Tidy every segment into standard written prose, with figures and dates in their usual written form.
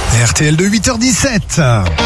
RTL2, 8h17.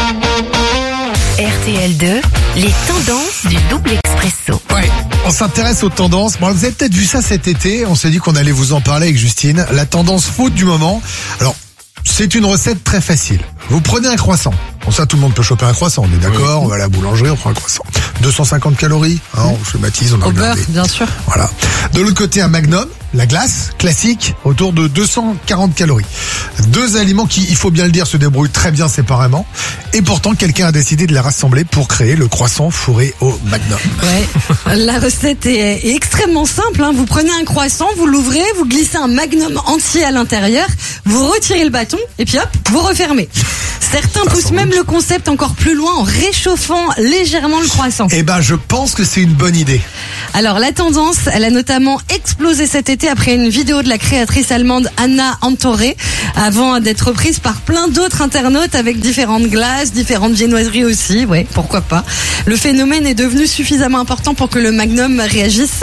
RTL2, les tendances du double expresso. Ouais, on s'intéresse aux tendances. Bon, vous avez peut-être vu ça cet été. On s'est dit qu'on allait vous en parler avec Justine. La tendance food du moment. Alors, c'est une recette très facile. Vous prenez un croissant. Bon, ça, tout le monde peut choper un croissant. On est d'accord. On va à la boulangerie, on prend un croissant. 250 calories. Hein, on schématise, on a Au regardé. beurre, bien sûr. Voilà. De l'autre côté, un Magnum, la glace, classique, autour de 240 calories. Deux aliments qui, il faut bien le dire, se débrouillent très bien séparément. Et pourtant, quelqu'un a décidé de les rassembler pour créer le croissant fourré au Magnum. Ouais. La recette est extrêmement simple. Hein. Vous prenez un croissant, vous l'ouvrez, vous glissez un Magnum entier à l'intérieur, vous retirez le bâton et puis hop, vous refermez. Certains poussent même le concept encore plus loin en réchauffant légèrement le croissant. Eh ben, je pense que c'est une bonne idée. Alors la tendance, elle a notamment explosé cet été après une vidéo de la créatrice allemande Anna Antoré, avant d'être reprise par plein d'autres internautes avec différentes glaces, différentes viennoiseries aussi, ouais, pourquoi pas. Le phénomène est devenu suffisamment important pour que le Magnum réagisse,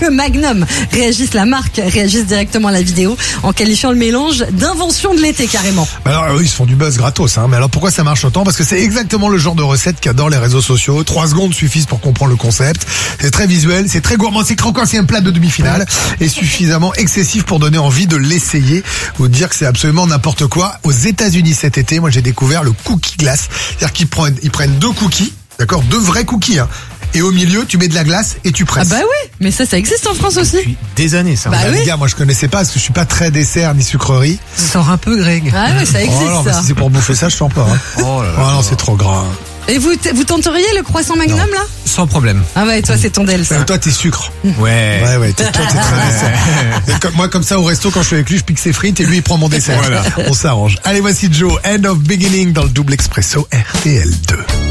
la marque réagisse directement à la vidéo en qualifiant le mélange d'invention de l'été carrément. Alors eux, ils se font du buzz gratos, hein. Mais alors pourquoi ça marche autant? Parce que c'est exactement le genre de recette qu'adorent les réseaux sociaux. 3 secondes suffisent pour comprendre le concept. C'est très visuel, c'est très gourmand, c'est croquant, c'est un plat de demi-finale et suffisamment excessif pour donner envie de l'essayer ou de dire que c'est absolument n'importe quoi. Aux États-Unis cet été, moi j'ai découvert le cookie glace. C'est-à-dire qu'ils prennent 2 cookies, d'accord, 2 vrais cookies, hein. Et au milieu, tu mets de la glace et tu presses. Ah bah oui, mais ça existe en France aussi. Depuis des années, ça. Bah oui. Les gars, moi je connaissais pas parce que je suis pas très dessert ni sucrerie. Ça sort un peu, Greg. Ah oui, ça existe Oh non, mais ça. si c'est pour bouffer ça, je sens pas. Hein. Oh là là. Oh non, c'est trop gras. Et vous tenteriez le croissant Magnum là? Sans problème. Ah ouais, toi c'est ton del ça. Toi, t'es sucre. Ouais. Ouais, toi, t'es très dessert. Et moi, comme ça, au resto, quand je suis avec lui, je pique ses frites et lui, il prend mon dessert. Voilà. On s'arrange. Allez, voici Joe, End of Beginning dans le double expresso RTL2.